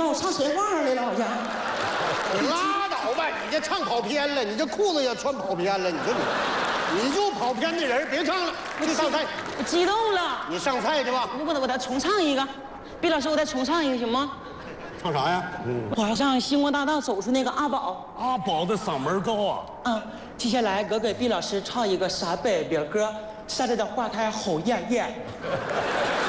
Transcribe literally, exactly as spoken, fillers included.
妈，我唱谁话来了？好像。 你拉倒吧，你这唱跑偏了，你这裤子也穿跑偏了。你说你，你就跑偏的人，别唱了，去上菜。 我激动了。 你上菜去吧。 我我再重唱一个，毕老师，我再重唱一个行吗？ 唱啥呀？ 嗯，我要上星光大道走出那个阿宝。 阿宝的嗓门高啊。 嗯，接下来我给毕老师唱一个陕北民歌，下来的花开好艳艳。